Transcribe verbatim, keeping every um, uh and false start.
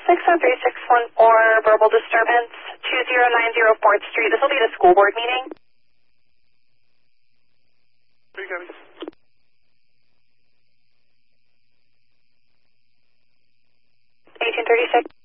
six on three six one four, verbal disturbance, two zero nine zero fourth Street. This will be the school board meeting. Three copies. eighteen thirty-six.